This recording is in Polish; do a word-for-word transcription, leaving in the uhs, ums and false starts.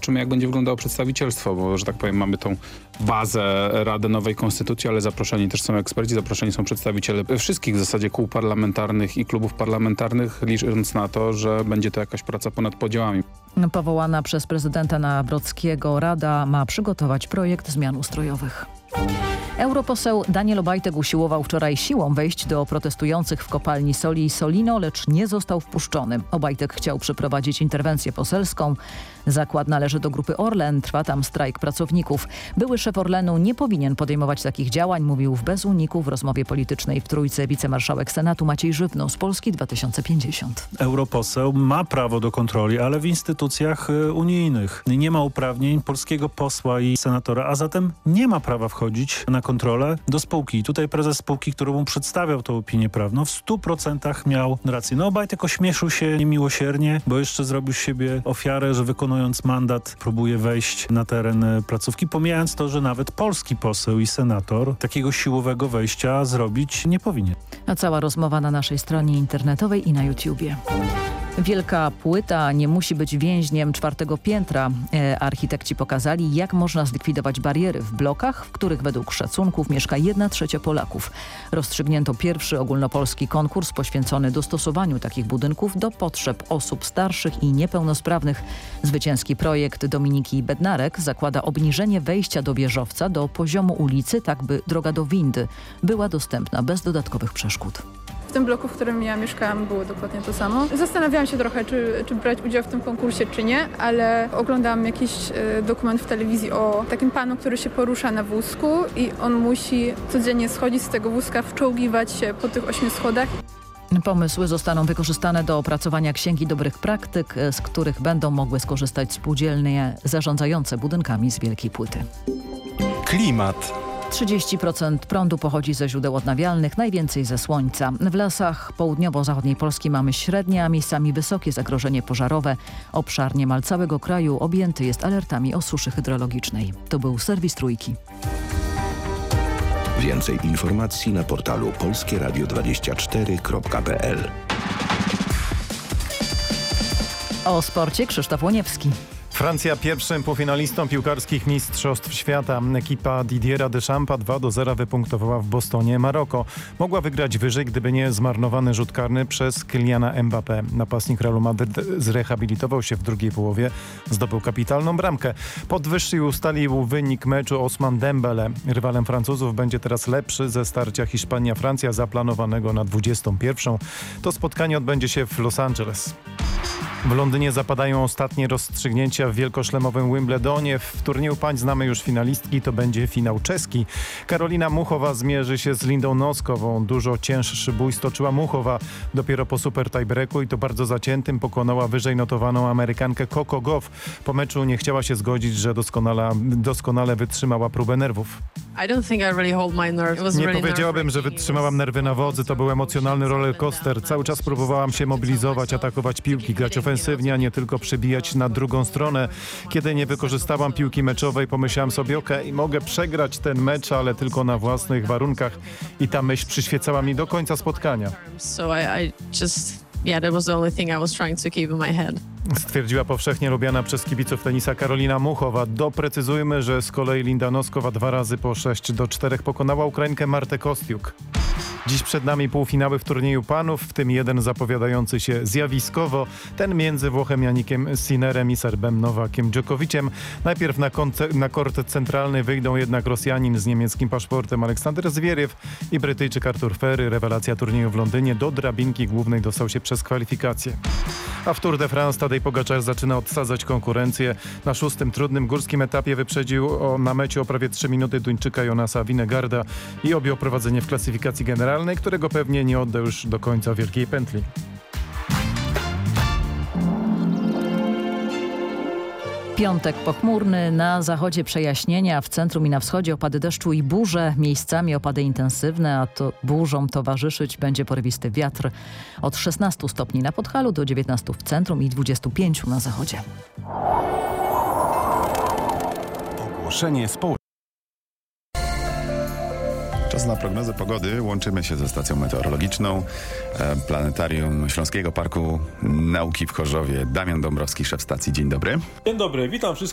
zobaczymy, jak będzie wyglądało przedstawicielstwo, bo, że tak powiem, mamy tą bazę Rady Nowej Konstytucji, ale zaproszeni też są eksperci, zaproszeni są przedstawiciele wszystkich w zasadzie kół parlamentarnych i klubów parlamentarnych, licząc na to, że będzie to jakaś praca ponad podziałami. Powołana przez prezydenta Nawrockiego Rada ma przygotować projekt zmian ustrojowych. Europoseł Daniel Obajtek usiłował wczoraj siłą wejść do protestujących w kopalni soli Solino, lecz nie został wpuszczony. Obajtek chciał przeprowadzić interwencję poselską. Zakład należy do grupy Orlen, trwa tam strajk pracowników. Były szef Orlenu nie powinien podejmować takich działań, mówił w Bez Uniku w rozmowie politycznej w Trójce wicemarszałek Senatu Maciej Żywno z Polski dwa tysiące pięćdziesiąt. Europoseł ma prawo do kontroli, ale w instytucjach unijnych. Nie ma uprawnień polskiego posła i senatora, a zatem nie ma prawa wchodzić na kontrolę do spółki. Tutaj prezes spółki, którą mu przedstawiał tę opinię prawną, w stu procentach miał rację. No Obajtek ośmieszył się niemiłosiernie, bo jeszcze zrobił z siebie ofiarę, że wykonując mandat próbuje wejść na teren placówki, pomijając to, że nawet polski poseł i senator takiego siłowego wejścia zrobić nie powinien. A cała rozmowa na naszej stronie internetowej i na YouTubie. Wielka płyta nie musi być więźniem czwartego piętra. E, architekci pokazali, jak można zlikwidować bariery w blokach, w których według szacunków mieszka jedna trzecia Polaków. Rozstrzygnięto pierwszy ogólnopolski konkurs poświęcony dostosowaniu takich budynków do potrzeb osób starszych i niepełnosprawnych. Zwycięski projekt Dominiki Bednarek zakłada obniżenie wejścia do wieżowca do poziomu ulicy, tak by droga do windy była dostępna bez dodatkowych przeszkód. W tym bloku, w którym ja mieszkałam, było dokładnie to samo. Zastanawiałam się trochę, czy, czy brać udział w tym konkursie, czy nie, ale oglądałam jakiś y, dokument w telewizji o takim panu, który się porusza na wózku i on musi codziennie schodzić z tego wózka, wczołgiwać się po tych ośmiu schodach. Pomysły zostaną wykorzystane do opracowania księgi dobrych praktyk, z których będą mogły skorzystać spółdzielnie zarządzające budynkami z Wielkiej Płyty. Klimat. trzydzieści procent prądu pochodzi ze źródeł odnawialnych, najwięcej ze słońca. W lasach południowo-zachodniej Polski mamy średnie, a miejscami wysokie zagrożenie pożarowe. Obszar niemal całego kraju objęty jest alertami o suszy hydrologicznej. To był serwis Trójki. Więcej informacji na portalu polskie radio dwadzieścia cztery kropka p l. O sporcie Krzysztof Łoniewski. Francja pierwszym półfinalistą piłkarskich Mistrzostw Świata. Ekipa Didiera Deschampa dwa do zera wypunktowała w Bostonie Maroko. Mogła wygrać wyżej, gdyby nie zmarnowany rzut karny przez Kyliana Mbappé. Napastnik Realu Madryt zrehabilitował się w drugiej połowie, zdobył kapitalną bramkę. Podwyższył i ustalił wynik meczu Ousmane Dembele. Rywalem Francuzów będzie teraz lepszy ze starcia Hiszpania-Francja zaplanowanego na dwudziestą pierwszą. To spotkanie odbędzie się w Los Angeles. W Londynie zapadają ostatnie rozstrzygnięcia w wielkoszlemowym Wimbledonie. W turnieju pań znamy już finalistki, to będzie finał czeski. Karolina Muchowa zmierzy się z Lindą Noskową. Dużo cięższy bój stoczyła Muchowa. Dopiero po super tiebreaku i to bardzo zaciętym pokonała wyżej notowaną Amerykankę Coco Gauff. Po meczu nie chciała się zgodzić, że doskonale, doskonale wytrzymała próbę nerwów. Nie powiedziałabym, że wytrzymałam nerwy na wodzy. To był emocjonalny rollercoaster. Cały czas próbowałam się mobilizować, atakować piłki, grać ofensywnie, a nie tylko przebijać na drugą stronę. Kiedy nie wykorzystałam piłki meczowej, pomyślałam sobie, okej, okay, mogę przegrać ten mecz, ale tylko na własnych warunkach. I ta myśl przyświecała mi do końca spotkania. Yeah, that was the only thing I was trying to keep in my head. Stwierdziła powszechnie lubiana przez kibiców tenisa Karolina Muchowa. Doprecyzujmy, że z kolei Linda Noskowa dwa razy po sześć do czterech pokonała Ukrainkę Martę Kostiuk. Dziś przed nami półfinały w turnieju panów, w tym jeden zapowiadający się zjawiskowo, ten między Włochem Janikiem Sinnerem i Serbem Nowakiem Dżokowiciem. Najpierw na, konce- na kort centralny wyjdą jednak Rosjanin z niemieckim paszportem Aleksander Zwieriew i Brytyjczyk Artur Ferry. Rewelacja turnieju w Londynie. Do drabinki głównej dostał się przez kwalifikacje. A w Tour de France Tadej Pogaczar zaczyna odsadzać konkurencję. Na szóstym trudnym górskim etapie wyprzedził o, na mecie o prawie trzy minuty Duńczyka Jonasa Vingegaarda i objął prowadzenie w klasyfikacji generalnej, którego pewnie nie odda już do końca wielkiej pętli. Piątek pochmurny, na zachodzie przejaśnienia, w centrum i na wschodzie opady deszczu i burze, miejscami opady intensywne, a to burzom towarzyszyć będzie porywisty wiatr od szesnastu stopni na Podhalu do dziewiętnastu w centrum i dwudziestu pięciu na zachodzie. Ogłoszenie społeczne. Czas na prognozę pogody. Łączymy się ze stacją meteorologiczną. Planetarium Śląskiego Parku Nauki w Chorzowie. Damian Dąbrowski, szef stacji. Dzień dobry. Dzień dobry, witam wszystkich.